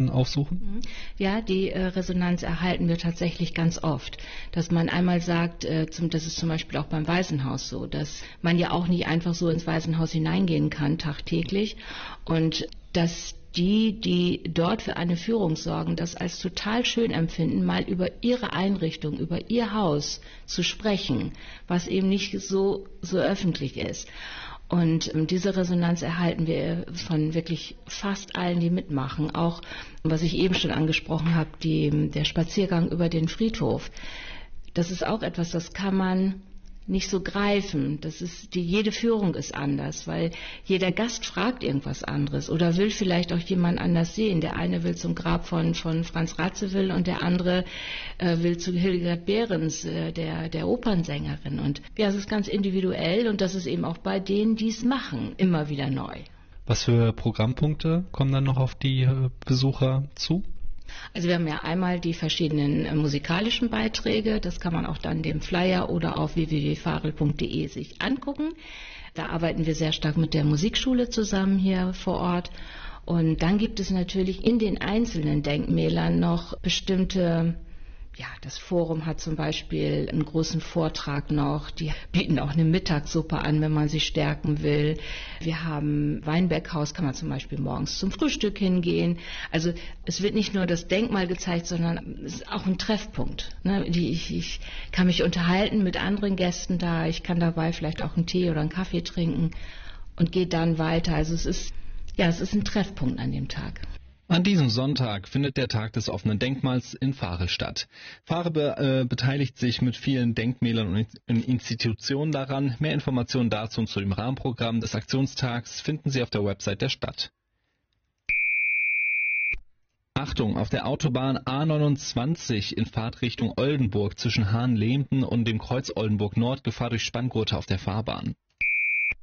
aufsuchen? Ja, die Resonanz erhalten wir tatsächlich ganz oft, dass man einmal sagt, das ist zum Beispiel auch beim Waisenhaus so, dass man ja auch nicht einfach so ins Waisenhaus hineingehen kann tagtäglich und dass die dort für eine Führung sorgen, das als total schön empfinden, mal über ihre Einrichtung, über ihr Haus zu sprechen, was eben nicht so öffentlich ist. Und diese Resonanz erhalten wir von wirklich fast allen, die mitmachen. Auch, was ich eben schon angesprochen habe, der Spaziergang über den Friedhof. Das ist auch etwas, das kann man nicht so greifen. Jede Führung ist anders, weil jeder Gast fragt irgendwas anderes oder will vielleicht auch jemand anders sehen. Der eine will zum Grab von Franz Radziwiłł und der andere will zu Hildegard Behrens, der Opernsängerin. Und ja, es ist ganz individuell und das ist eben auch bei denen, die es machen, immer wieder neu. Was für Programmpunkte kommen dann noch auf die Besucher zu? Also wir haben ja einmal die verschiedenen musikalischen Beiträge, das kann man auch dann dem Flyer oder auf www.farel.de sich angucken. Da arbeiten wir sehr stark mit der Musikschule zusammen hier vor Ort. Und dann gibt es natürlich in den einzelnen Denkmälern noch bestimmte. Ja, das Forum hat zum Beispiel einen großen Vortrag noch. Die bieten auch eine Mittagssuppe an, wenn man sich stärken will. Wir haben Weinberghaus, kann man zum Beispiel morgens zum Frühstück hingehen. Also es wird nicht nur das Denkmal gezeigt, sondern es ist auch ein Treffpunkt. Ne? Ich kann mich unterhalten mit anderen Gästen da. Ich kann dabei vielleicht auch einen Tee oder einen Kaffee trinken und gehe dann weiter. Also es ist ein Treffpunkt an dem Tag. An diesem Sonntag findet der Tag des offenen Denkmals in Farel statt. Farel beteiligt sich mit vielen Denkmälern und Institutionen daran. Mehr Informationen dazu und zu dem Rahmenprogramm des Aktionstags finden Sie auf der Website der Stadt. Achtung, auf der Autobahn A29 in Fahrtrichtung Oldenburg zwischen Hahnlehmten und dem Kreuz Oldenburg Nord Gefahr durch Spanngurte auf der Fahrbahn.